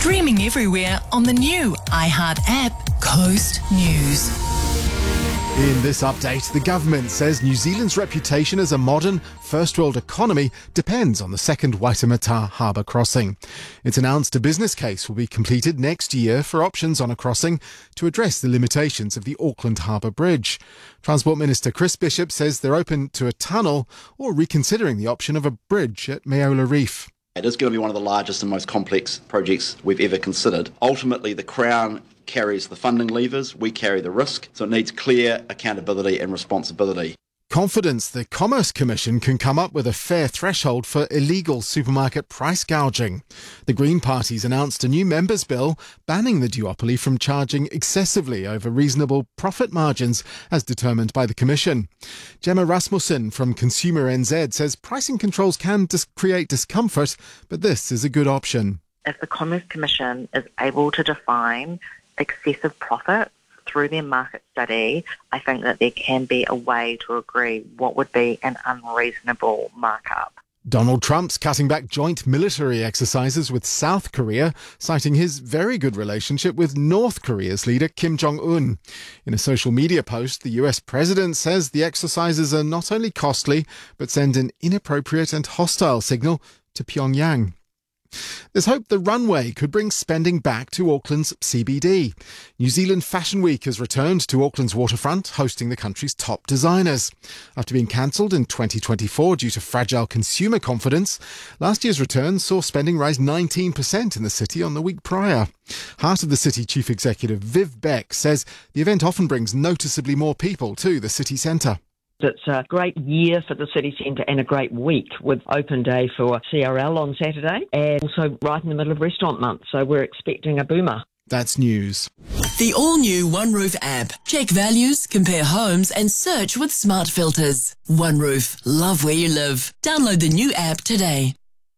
Streaming everywhere on the new iHeart app, Coast News. In this update, the government says New Zealand's reputation as a modern, first-world economy depends on the second Waitemata harbour crossing. It's announced a business case will be completed next year for options on a crossing to address the limitations of the Auckland Harbour Bridge. Transport Minister Chris Bishop says they're open to a tunnel or reconsidering the option of a bridge at Meola Reef. It is going to be one of the largest and most complex projects we've ever considered. Ultimately, the Crown carries the funding levers, we carry the risk, so it needs clear accountability and responsibility. Confidence the Commerce Commission can come up with a fair threshold for illegal supermarket price gouging. The Green Party's announced a new members' bill banning the duopoly from charging excessively over reasonable profit margins as determined by the Commission. Gemma Rasmussen from Consumer NZ says pricing controls can create discomfort, but this is a good option. If the Commerce Commission is able to define excessive profit through their market study, I think that there can be a way to agree what would be an unreasonable markup. Donald Trump's cutting back joint military exercises with South Korea, citing his very good relationship with North Korea's leader Kim Jong-un. In a social media post, the US president says the exercises are not only costly, but send an inappropriate and hostile signal to Pyongyang. There's hope the runway could bring spending back to Auckland's CBD. New Zealand Fashion Week has returned to Auckland's waterfront, hosting the country's top designers. After being cancelled in 2024 due to fragile consumer confidence, last year's return saw spending rise 19% in the city on the week prior. Heart of the City Chief Executive Viv Beck says the event often brings noticeably more people to the city centre. It's a great year for the city centre and a great week with open day for CRL on Saturday and also right in the middle of restaurant month. So we're expecting a boomer. That's news. The all-new OneRoof app. Check values, compare homes and search with smart filters. OneRoof. Love where you live. Download the new app today.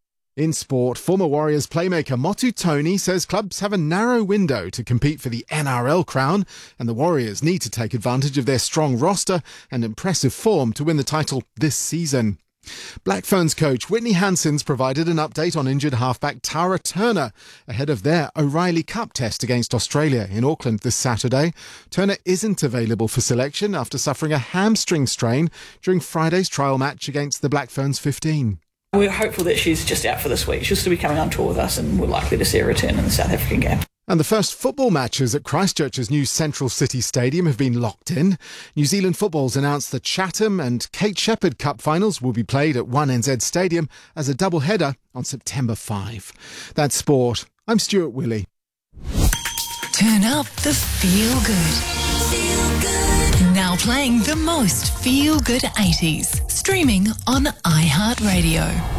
In sport, former Warriors playmaker Motu Tony says clubs have a narrow window to compete for the NRL crown, and the Warriors need to take advantage of their strong roster and impressive form to win the title this season. Black Ferns coach Whitney Hanson's provided an update on injured halfback Tara Turner ahead of their O'Reilly Cup test against Australia in Auckland this Saturday. Turner isn't available for selection after suffering a hamstring strain during Friday's trial match against the Black Ferns 15. We're hopeful that she's just out for this week. She'll still be coming on tour with us and we're likely to see her return in the South African game. And the first football matches at Christchurch's new Central City Stadium have been locked in. New Zealand Football's announced the Chatham and Kate Shepherd Cup finals will be played at 1NZ Stadium as a double-header on September 5. That's sport. I'm Stuart Willey. Turn up the feel-good. Feel-good. Now playing the most feel-good 80s. Streaming on iHeartRadio.